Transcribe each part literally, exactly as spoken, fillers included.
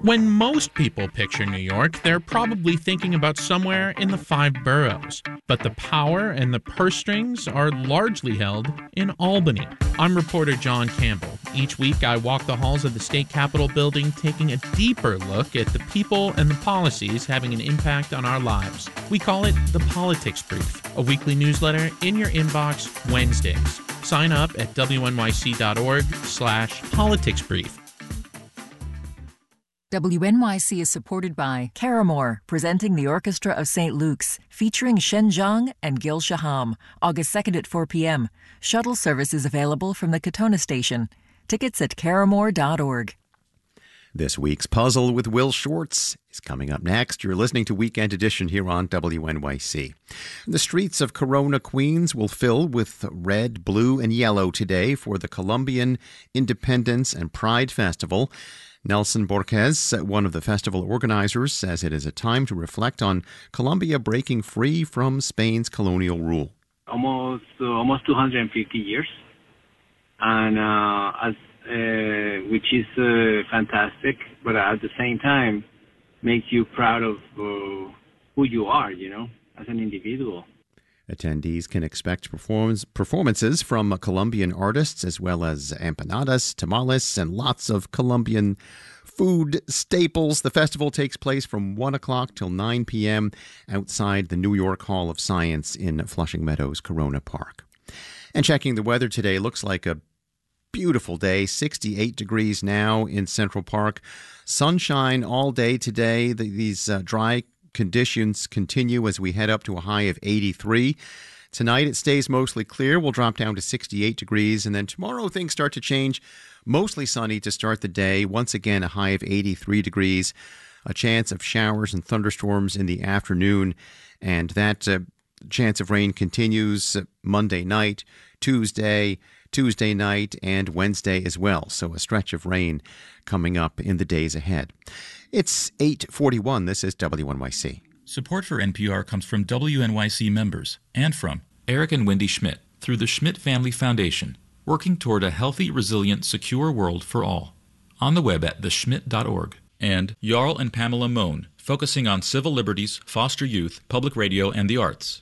When most people picture New York, they're probably thinking about somewhere in the five boroughs. But the power and the purse strings are largely held in Albany. I'm reporter John Campbell. Each week, I walk the halls of the state capitol building, taking a deeper look at the people and the policies having an impact on our lives. We call it the Politics Brief, a weekly newsletter in your inbox Wednesdays. Sign up at W N Y C dot org slash politics brief. W N Y C is supported by Caramore, presenting the Orchestra of Saint Luke's, featuring Shen Zhang and Gil Shaham, August second at four p.m. Shuttle service is available from the Katona station. Tickets at caramore dot org. This week's Puzzle with Will Shortz is coming up next. You're listening to Weekend Edition here on W N Y C. The streets of Corona, Queens will fill with red, blue, and yellow today for the Colombian Independence and Pride Festival. Nelson Borges, one of the festival organizers, says it is a time to reflect on Colombia breaking free from Spain's colonial rule. Almost, uh, almost two hundred fifty years, and uh, as uh, which is uh, fantastic, but at the same time makes you proud of uh, who you are, you know, as an individual. Attendees can expect performance, performances from Colombian artists, as well as empanadas, tamales, and lots of Colombian food staples. The festival takes place from one o'clock till nine p.m. outside the New York Hall of Science in Flushing Meadows, Corona Park. And checking the weather today, looks like a beautiful day, sixty-eight degrees now in Central Park. Sunshine all day today. The, these uh, dry conditions continue as we head up to a high of eighty-three. Tonight it stays mostly clear. We'll drop down to sixty-eight degrees. And then tomorrow things start to change. Mostly sunny to start the day. Once again, a high of eighty-three degrees. A chance of showers and thunderstorms in the afternoon. And that uh, chance of rain continues Monday night, Tuesday, Tuesday night, and Wednesday as well. So a stretch of rain coming up in the days ahead. It's eight forty-one. This is W N Y C. Support for N P R comes from W N Y C members and from Eric and Wendy Schmidt through the Schmidt Family Foundation, working toward a healthy, resilient, secure world for all. On the web at the schmidt dot org. And Jarl and Pamela Mohn, focusing on civil liberties, foster youth, public radio, and the arts.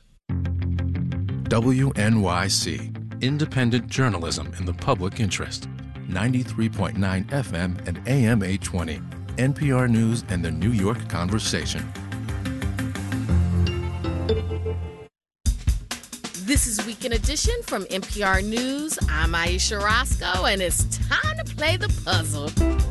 W N Y C, independent journalism in the public interest. ninety-three point nine F M and A M eight twenty. N P R News and the New York Conversation. This is Weekend Edition from N P R News. I'm Aisha Roscoe, and it's time to play the puzzle.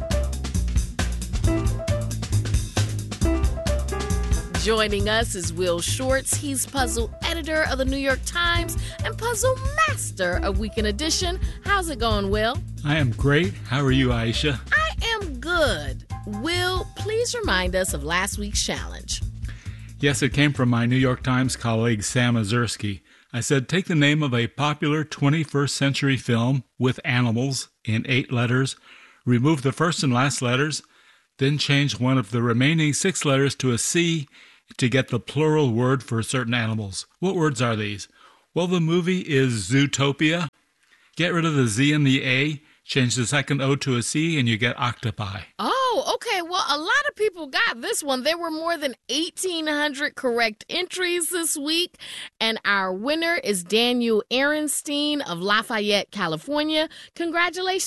Joining us is Will Shortz. He's puzzle editor of the New York Times and puzzle master of Weekend Edition. How's it going, Will? I am great. How are you, Aisha? I am good. Will, please remind us of last week's challenge. Yes, it came from my New York Times colleague, Sam Ozersky. I said, take the name of a popular twenty-first century film with animals in eight letters, remove the first and last letters, then change one of the remaining six letters to a C to get the plural word for certain animals. What words are these? Well, the movie is Zootopia. Get rid of the Z and the A, change the second O to a C, and you get octopi. Oh, okay. Well, a lot of people got this one. There were more than eighteen hundred correct entries this week, and our winner is Daniel Ehrenstein of Lafayette, California. Congratulations.